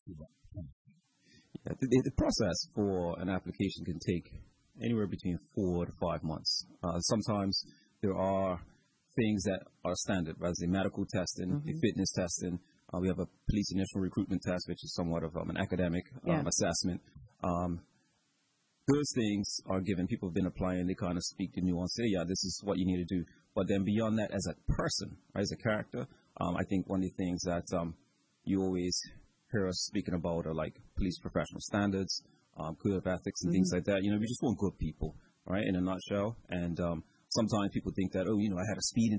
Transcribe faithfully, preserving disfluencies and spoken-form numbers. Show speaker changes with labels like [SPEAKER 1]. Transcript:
[SPEAKER 1] Yeah, the, the process for an application can take anywhere between four to five months. Uh, sometimes there are things that are standard, rather than medical testing, mm-hmm. fitness testing. Uh, we have a police initial recruitment test, which is somewhat of um, an academic um, yeah. assessment. Um, those things are given. People have been applying. They kind of speak the nuance. Say, yeah, this is what you need to do. But then beyond that, as a person, right, as a character, um, I think one of the things that um, you always hear us speaking about are like police professional standards, um, code of ethics, and mm-hmm. things like that. You know, we just want good people, right, in a nutshell. And um, sometimes people think that, oh, you know, I had a speeding